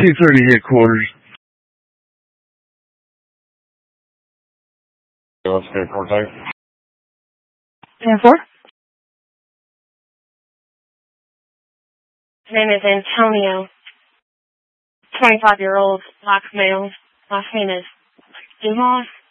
230 headquarters. Let's go contact. 10-4. His name is Antonio. 25-year-old black male. Last name is Dumas.